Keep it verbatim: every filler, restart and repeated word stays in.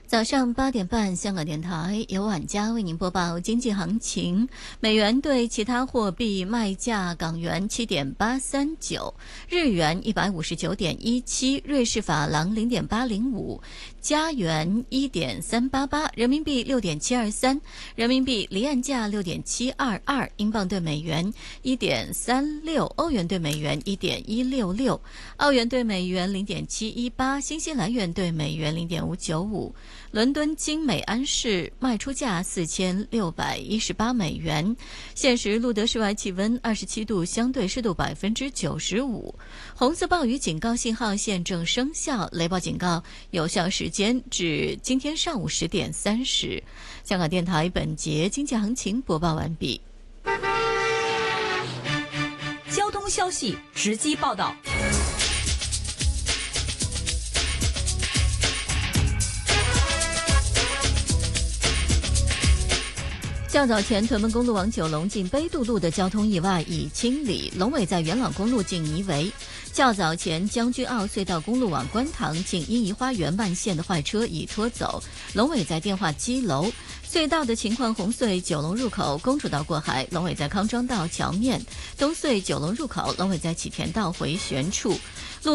早上八点半，香港电台由晚家为您播报经济行情。美元对其他货币卖价：港元七点八三九，日元一百五十九点一七，瑞士法郎零点八零五，加元一点三八八，人民币六点七二三，人民币离岸价六点七二二，英镑对美元一点三六，欧元对美元一点一六六，澳元对美元零点七一八，新西兰元对美元零点五九五。伦敦金美安士卖出价四千六百一十八美元。现时录得室外气温二十七度，相对湿度百分之九十五。红色暴雨警告信号现正生效，雷暴警告有效时间至今天上午十点三十。香港电台本节经济行情播报完毕。 交通消息直击报道。 较早前，屯门公路往九龙近杯渡路的交通意外已清理，龙尾在元朗公路近泥围。较早前，将军澳隧道公路往观塘近欣怡花园慢线的坏车已拖走，龙尾在电话机楼。隧道的情况：红隧九龙入口公主道过海，龙尾在康庄道桥面；东隧九龙入口，龙尾在启田道回旋处。